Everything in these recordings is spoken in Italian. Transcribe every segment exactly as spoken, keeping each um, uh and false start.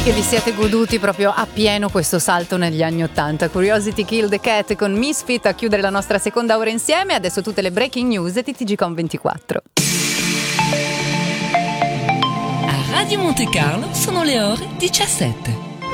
che vi siete goduti proprio a pieno questo salto negli anni ottanta. Curiosity Kill the Cat con Misfit a chiudere la nostra seconda ora insieme. Adesso tutte le breaking news di T G Com ventiquattro. A Radio Monte Carlo sono le ore diciassette.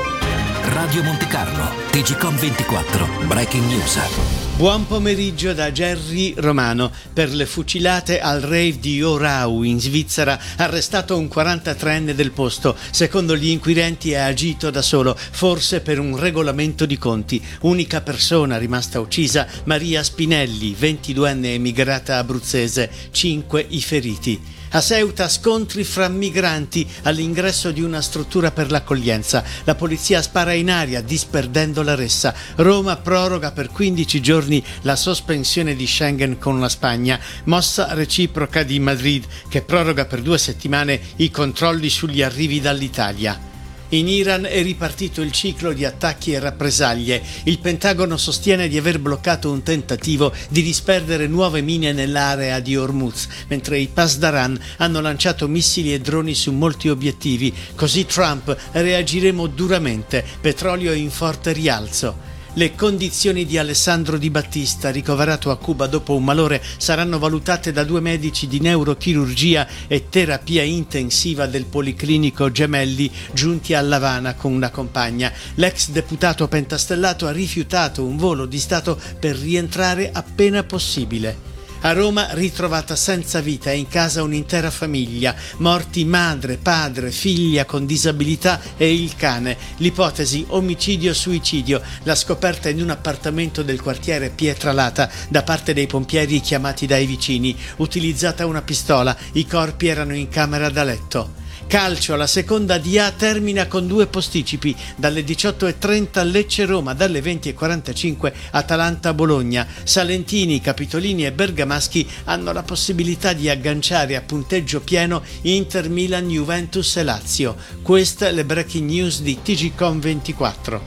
Radio Monte Carlo, T G Com ventiquattro, breaking news. Buon pomeriggio da Gerry Romano. Per le fucilate al rave di Orau in Svizzera, arrestato un quarantatreenne del posto. Secondo gli inquirenti ha agito da solo, forse per un regolamento di conti. Unica persona rimasta uccisa, Maria Spinelli, ventiduenne emigrata abruzzese, cinque i feriti. A Ceuta scontri fra migranti all'ingresso di una struttura per l'accoglienza. La polizia spara in aria disperdendo la ressa. Roma proroga per quindici giorni la sospensione di Schengen con la Spagna. Mossa reciproca di Madrid che proroga per due settimane i controlli sugli arrivi dall'Italia. In Iran è ripartito il ciclo di attacchi e rappresaglie. Il Pentagono sostiene di aver bloccato un tentativo di disperdere nuove mine nell'area di Hormuz, mentre i Pasdaran hanno lanciato missili e droni su molti obiettivi. Così Trump: reagiremo duramente, petrolio in forte rialzo. Le condizioni di Alessandro Di Battista, ricoverato a Cuba dopo un malore, saranno valutate da due medici di neurochirurgia e terapia intensiva del Policlinico Gemelli giunti a L'Avana con una compagna. L'ex deputato pentastellato ha rifiutato un volo di Stato per rientrare appena possibile. A Roma ritrovata senza vita e in casa un'intera famiglia, morti madre, padre, figlia con disabilità e il cane. L'ipotesi omicidio-suicidio, la scoperta in un appartamento del quartiere Pietralata da parte dei pompieri chiamati dai vicini. Utilizzata una pistola, i corpi erano in camera da letto. Calcio, la seconda D A termina con due posticipi, dalle diciotto e trenta Lecce-Roma, dalle venti e quarantacinque Atalanta-Bologna. Salentini, Capitolini e Bergamaschi hanno la possibilità di agganciare a punteggio pieno Inter-Milan, Juventus e Lazio. Queste le breaking news di T G Com ventiquattro.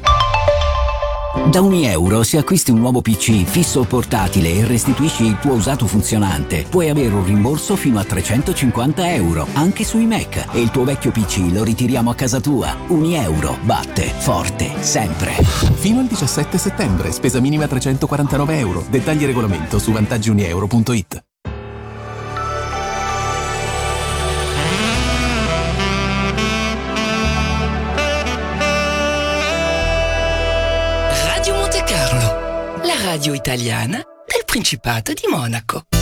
Da ogni euro, se acquisti un nuovo P C fisso o portatile e restituisci il tuo usato funzionante, puoi avere un rimborso fino a trecentocinquanta euro, anche sui Mac, e il tuo vecchio P C lo ritiriamo a casa tua. Unieuro batte forte sempre. Fino al diciassette settembre, spesa minima trecentoquarantanove euro. Dettagli e regolamento su vantaggi unieuro punto it. Radio Monte Carlo, la radio italiana del Principato di Monaco.